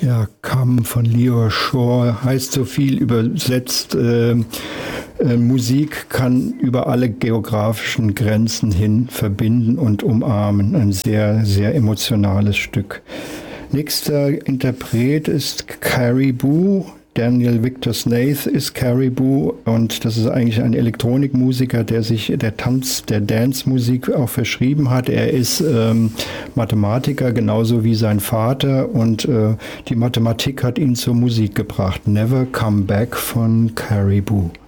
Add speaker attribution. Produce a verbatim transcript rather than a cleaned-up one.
Speaker 1: Ja, Come von Leo Shore heißt so viel übersetzt. Äh, äh, Musik kann über alle geografischen Grenzen hin verbinden und umarmen. Ein sehr, sehr emotionales Stück. Nächster Interpret ist Caribou. Daniel Victor Snaith ist Caribou und das ist eigentlich ein Elektronikmusiker, der sich der Tanz, der Dance-Musik auch verschrieben hat. Er ist ähm, Mathematiker, genauso wie sein Vater und äh, die Mathematik hat ihn zur Musik gebracht. Never Come Back von Caribou.